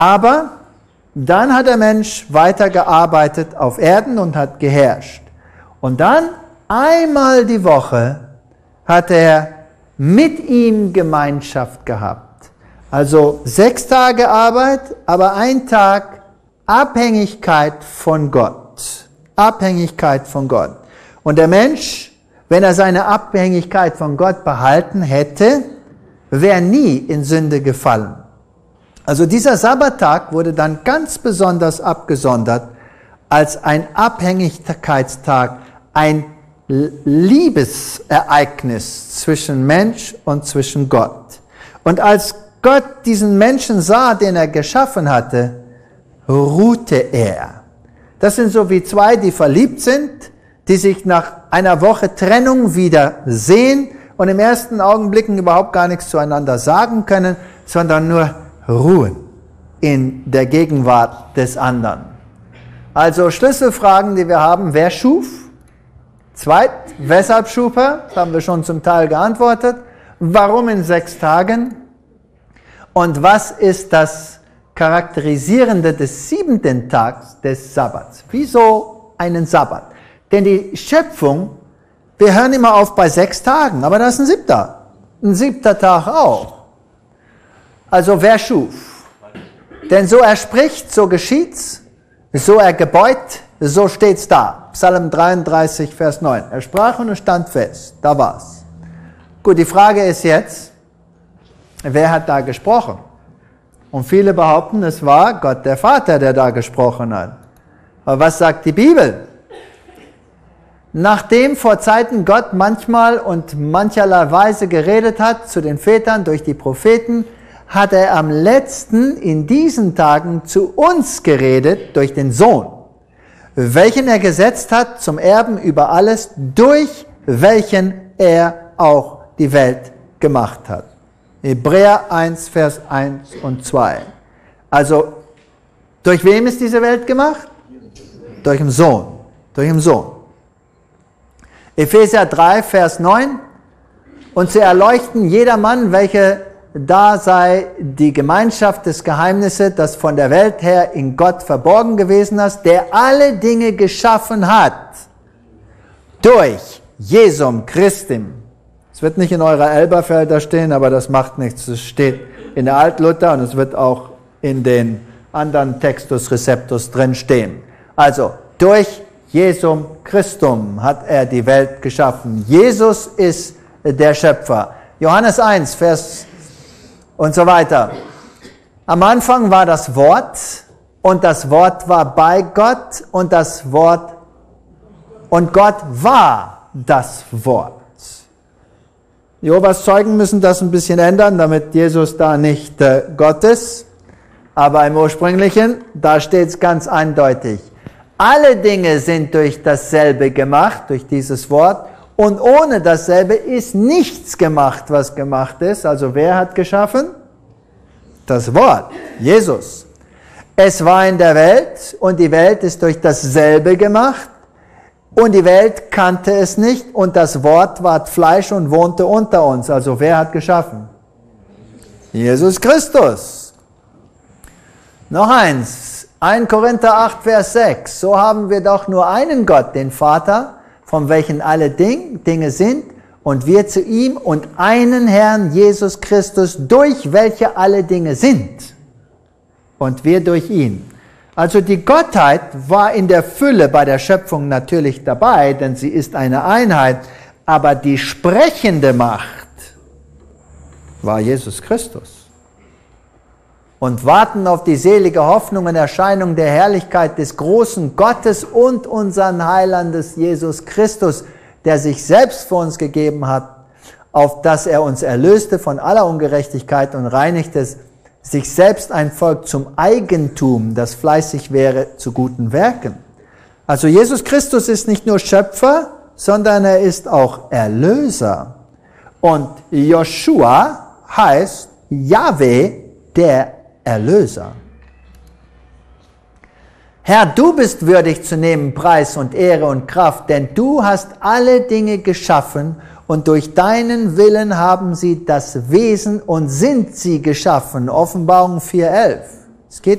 Aber dann hat der Mensch weitergearbeitet auf Erden und hat geherrscht. Und dann einmal die Woche hat er mit ihm Gemeinschaft gehabt. Also 6 Tage Arbeit, aber ein Tag Abhängigkeit von Gott. Abhängigkeit von Gott. Und der Mensch, wenn er seine Abhängigkeit von Gott behalten hätte, wäre nie in Sünde gefallen. Also dieser Sabbattag wurde dann ganz besonders abgesondert als ein Abhängigkeitstag, ein Liebesereignis zwischen Mensch und zwischen Gott. Und als Gott diesen Menschen sah, den er geschaffen hatte, ruhte er. Das sind so wie zwei, die verliebt sind, die sich nach einer Woche Trennung wieder sehen und im ersten Augenblicken überhaupt gar nichts zueinander sagen können, sondern nur ruhen in der Gegenwart des anderen. Also Schlüsselfragen, die wir haben: Wer schuf? Weshalb schuf er? Das haben wir schon zum Teil geantwortet. Warum in 6 Tagen? Und was ist das Charakterisierende des 7. Tags des Sabbats? Wieso einen Sabbat? Denn die Schöpfung, wir hören immer auf bei 6 Tagen, aber das ist ein 7. Tag auch. Also wer schuf? Denn so er spricht, so geschieht's, so er gebeut, so steht's da. Psalm 33, Vers 9. Er sprach und es stand fest. Da war's. Gut, die Frage ist jetzt, wer hat da gesprochen? Und viele behaupten, es war Gott der Vater, der da gesprochen hat. Aber was sagt die Bibel? Nachdem vor Zeiten Gott manchmal und mancherlei Weise geredet hat zu den Vätern durch die Propheten, hat er am letzten in diesen Tagen zu uns geredet durch den Sohn, welchen er gesetzt hat zum Erben über alles, durch welchen er auch die Welt gemacht hat. Hebräer 1, Vers 1 und 2. Also, durch wem ist diese Welt gemacht? Durch den Sohn. Durch den Sohn. Epheser 3, Vers 9. Und zu erleuchten jedermann, welche da sei die Gemeinschaft des Geheimnisses, das von der Welt her in Gott verborgen gewesen ist, der alle Dinge geschaffen hat. Durch Jesum Christum. Es wird nicht in eurer Elberfelder stehen, aber das macht nichts. Es steht in der Altluther und es wird auch in den anderen Textus Receptus drin stehen. Also, durch Jesum Christum hat er die Welt geschaffen. Jesus ist der Schöpfer. Johannes 1, Vers und so weiter. Am Anfang war das Wort und das Wort war bei Gott und Gott war das Wort. Jehovas Zeugen müssen das ein bisschen ändern, damit Jesus da nicht Gott ist. Aber im Ursprünglichen, da steht es ganz eindeutig. Alle Dinge sind durch dasselbe gemacht, durch dieses Wort. Und ohne dasselbe ist nichts gemacht, was gemacht ist. Also wer hat geschaffen? Das Wort, Jesus. Es war in der Welt und die Welt ist durch dasselbe gemacht. Und die Welt kannte es nicht und das Wort ward Fleisch und wohnte unter uns. Also wer hat geschaffen? Jesus Christus. Noch eins, 1 Korinther 8, Vers 6. So haben wir doch nur einen Gott, den Vater, von welchen alle Dinge sind, und wir zu ihm, und einen Herrn, Jesus Christus, durch welche alle Dinge sind, und wir durch ihn. Also die Gottheit war in der Fülle bei der Schöpfung natürlich dabei, denn sie ist eine Einheit, aber die sprechende Macht war Jesus Christus. Und warten auf die selige Hoffnung und Erscheinung der Herrlichkeit des großen Gottes und unseren Heilandes Jesus Christus, der sich selbst für uns gegeben hat, auf dass er uns erlöste von aller Ungerechtigkeit und reinigte sich selbst ein Volk zum Eigentum, das fleißig wäre zu guten Werken. Also Jesus Christus ist nicht nur Schöpfer, sondern er ist auch Erlöser. Und Joshua heißt Jahwe, der Erlöser. Herr, du bist würdig zu nehmen Preis und Ehre und Kraft, denn du hast alle Dinge geschaffen und durch deinen Willen haben sie das Wesen und sind sie geschaffen. Offenbarung 4,11. Es geht